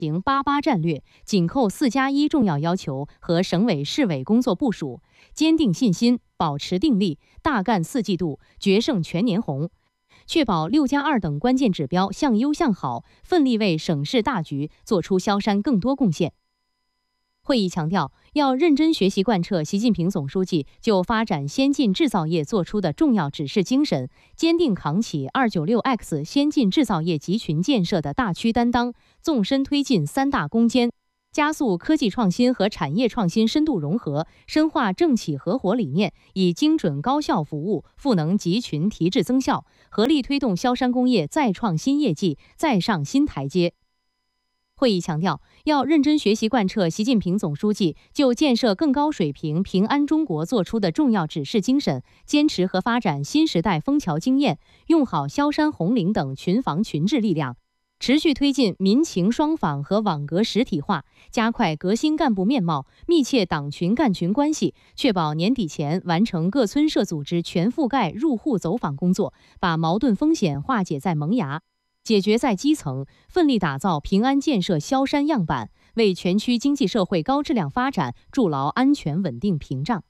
行88战略，紧扣4+1重要要求和省委市委工作部署，坚定信心，保持定力，大干4季度，决胜全年红，确保6+2等关键指标向优向好，奋力为省市大局做出萧山更多贡献。会议强调，要认真学习贯彻习近平总书记就发展先进制造业作出的重要指示精神，坚定扛起296X 先进制造业集群建设的大区担当，纵深推进3大攻坚，加速科技创新和产业创新深度融合，深化政企合伙理念，以精准高效服务赋能集群提质增效，合力推动萧山工业再创新业绩，再上新台阶。会议强调，要认真学习贯彻习近平总书记就建设更高水平平安中国作出的重要指示精神，坚持和发展新时代枫桥经验，用好萧山红岭等群防群治力量，持续推进民情双访和网格实体化，加快革新干部面貌，密切党群干群关系，确保年底前完成各村社组织全覆盖入户走访工作，把矛盾风险化解在萌芽，解决在基层，奋力打造平安建设萧山样板，为全区经济社会高质量发展筑牢安全稳定屏障。